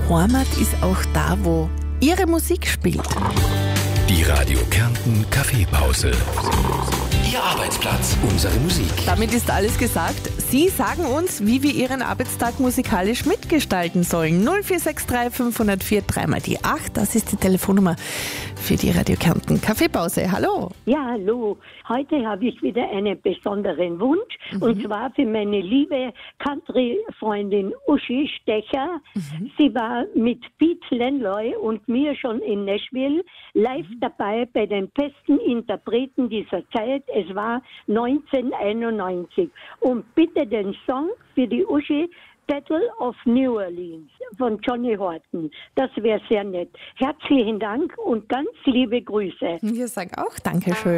Heimat ist auch da, wo Ihre Musik spielt. Die Radio Kärnten Kaffeepause. Ihr Arbeitsplatz, unsere Musik. Damit ist alles gesagt. Sie sagen uns, wie wir Ihren Arbeitstag musikalisch mitgestalten sollen. 0463 504 3 die 8. Das ist die Telefonnummer für die Radio Kärnten Kaffeepause. Hallo. Ja, hallo. Heute habe ich wieder einen besonderen Wunsch. Und zwar für meine liebe Country-Freundin Uschi Stecher. Sie war mit Pete Lenloy und mir schon in Nashville live dabei bei den besten Interpreten dieser Zeit. Es war 1991. Und bitte den Song für die Uschi, Battle of New Orleans von Johnny Horton. Das wäre sehr nett. Herzlichen Dank und ganz liebe Grüße. Wir sagen auch Dankeschön.